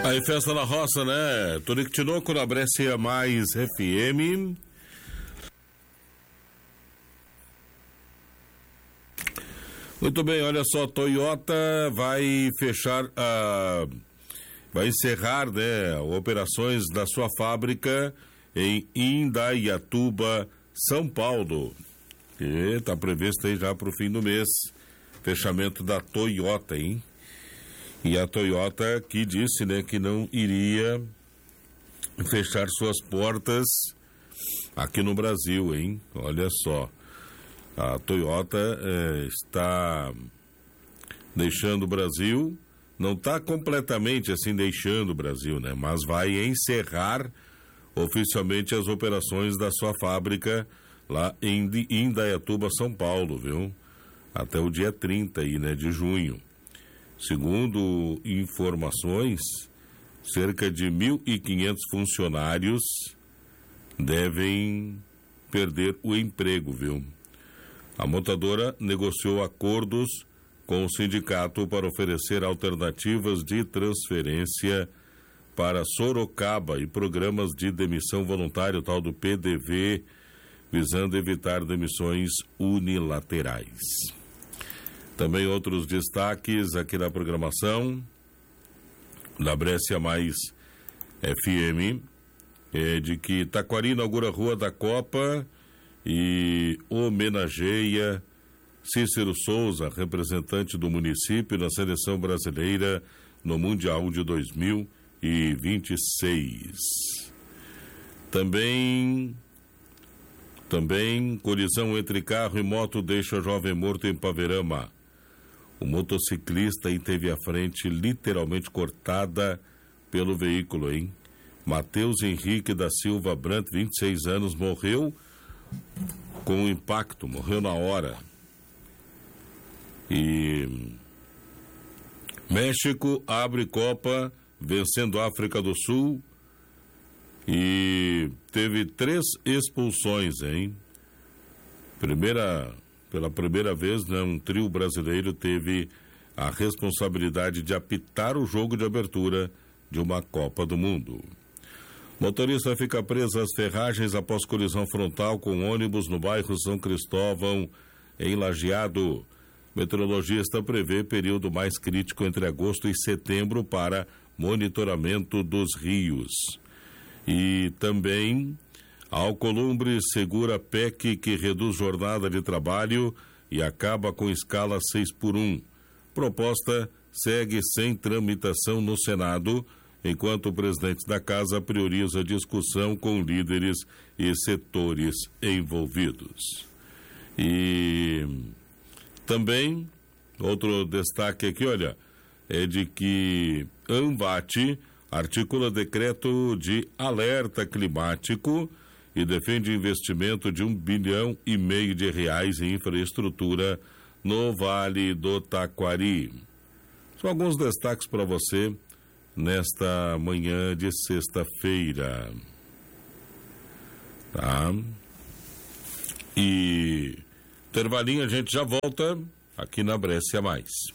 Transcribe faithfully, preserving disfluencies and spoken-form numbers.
Aí, festa na roça, né? Turictinoco na Brescia Mais F M. Muito bem, olha só, Toyota vai fechar, a, vai encerrar, né, operações da sua fábrica em Indaiatuba, São Paulo. E está previsto aí já para o fim do mês, fechamento da Toyota, hein? E a Toyota que disse, né, que não iria fechar suas portas aqui no Brasil, hein? Olha só. A Toyota eh, está deixando o Brasil, não está completamente assim deixando o Brasil, né? Mas vai encerrar oficialmente as operações da sua fábrica lá em Indaiatuba, São Paulo, viu? Até o dia trinta aí, né, de junho. Segundo informações, cerca de mil e quinhentos funcionários devem perder o emprego, viu? A montadora negociou acordos com o sindicato para oferecer alternativas de transferência para Sorocaba e programas de demissão voluntária, tal do P D V, visando evitar demissões unilaterais. Também outros destaques aqui na programação da Brescia Mais F M, é de que Taquari inaugura a Rua da Copa e homenageia Cícero Souza, representante do município na seleção brasileira no Mundial de dois mil e vinte e seis. Também, também colisão entre carro e moto deixa jovem morto em Paverama. O motociclista aí teve a frente literalmente cortada pelo veículo, hein? Matheus Henrique da Silva Brandt, vinte e seis anos, morreu com o impacto, morreu na hora. E México abre Copa vencendo a África do Sul e teve três expulsões, hein? Primeira, pela primeira vez, né, um trio brasileiro teve a responsabilidade de apitar o jogo de abertura de uma Copa do Mundo. Motorista fica preso às ferragens após colisão frontal com ônibus no bairro São Cristóvão, em Lajeado. Meteorologista prevê período mais crítico entre agosto e setembro para monitoramento dos rios. E também, Alcolumbre segura P E C que reduz jornada de trabalho e acaba com escala seis por um. Proposta segue sem tramitação no Senado, enquanto o presidente da casa prioriza a discussão com líderes e setores envolvidos. E também, outro destaque aqui, olha, é de que ANVAT articula decreto de alerta climático e defende investimento de um bilhão e meio de reais em infraestrutura no Vale do Taquari. São alguns destaques para você nesta manhã de sexta-feira, tá? E intervalinho, a gente já volta aqui na Brescia Mais.